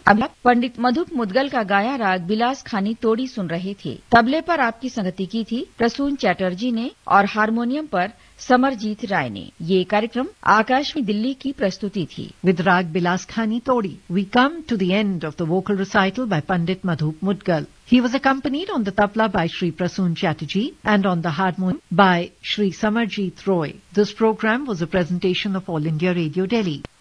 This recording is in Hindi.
अब पंडित मधुप मुदगल का गाया राग बिलास खानी तोड़ी सुन रहे थे। तबले पर आपकी संगति की थी प्रसून चैटर्जी ने और हारमोनियम पर समरजीत राय ने। ये कार्यक्रम आकाशवाणी दिल्ली की प्रस्तुति थी। With Rag Bilas Khani Todi, we come to the end of the vocal recital by Pandit Madhup Mudgal. He was accompanied on the tabla by Shri Prasoon Chatterjee and on the harmonium by Shri Samarjeet Roy. This program was a presentation of All India Radio Delhi.